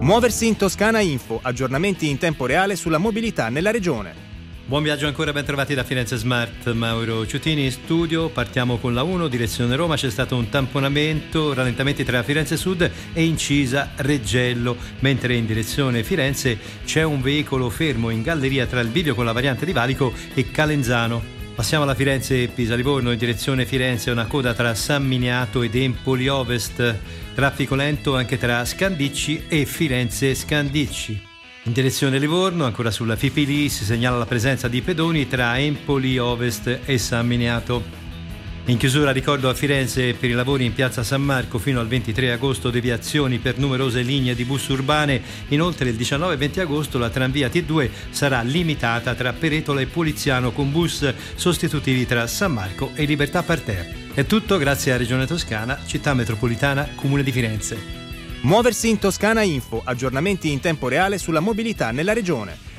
Muoversi in Toscana Info, aggiornamenti in tempo reale sulla mobilità nella regione. Buon viaggio ancora, ben trovati da Firenze Smart, Mauro Ciutini in studio. Partiamo con la 1, direzione Roma, c'è stato un tamponamento, rallentamenti tra Firenze Sud e Incisa Reggello, mentre in direzione Firenze c'è un veicolo fermo in galleria tra il bivio con la variante di Valico e Calenzano. Passiamo alla Firenze Pisa-Livorno, in direzione Firenze una coda tra San Miniato ed Empoli Ovest, traffico lento anche tra Scandicci e Firenze Scandicci. In direzione Livorno, ancora sulla Fipili, si segnala la presenza di pedoni tra Empoli Ovest e San Miniato. In chiusura ricordo a Firenze per i lavori in piazza San Marco fino al 23 agosto deviazioni per numerose linee di bus urbane. Inoltre il 19 e 20 agosto la tranvia T2 sarà limitata tra Peretola e Poliziano con bus sostitutivi tra San Marco e Libertà Parterre. È tutto, grazie a Regione Toscana, Città Metropolitana, Comune di Firenze. Muoversi in Toscana Info, aggiornamenti in tempo reale sulla mobilità nella regione.